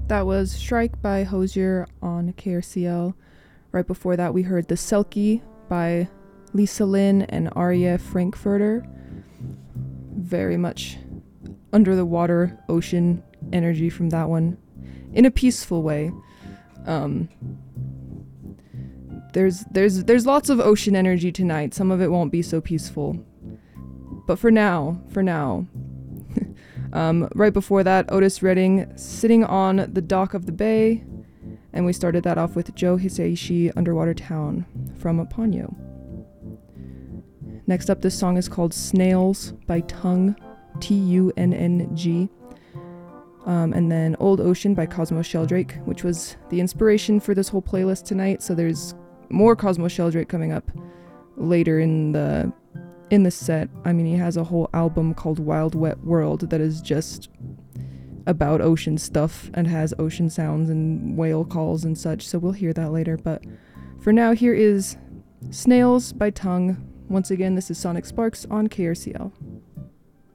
That was Shrike by Hosier on KRCL. Right before that, we heard The Selkie by Lisa Lynn and Arya Frankfurter. Very much under the water, ocean energy from that one, in a peaceful way. There's lots of ocean energy tonight. Some of it won't be so peaceful, but for now. Right before that, Otis Redding, Sitting on the Dock of the Bay, and we started that off with Joe Hisaishi, Underwater Town, from Ponyo. Next up, this song is called Snails by Tung, Tunng. And then Old Ocean by Cosmo Sheldrake, which was the inspiration for this whole playlist tonight, so there's more Cosmo Sheldrake coming up later in the set. I mean, he has a whole album called Wild Wet World that is just about ocean stuff and has ocean sounds and whale calls and such, so we'll hear that later. But for now, here is Snails by Tung. Once again, this is Sonic Sparks on KRCL.